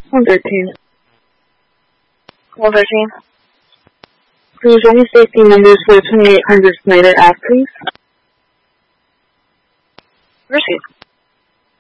113. 113. Please, any safety numbers for 2800 Snyder Ave, please? Receipt.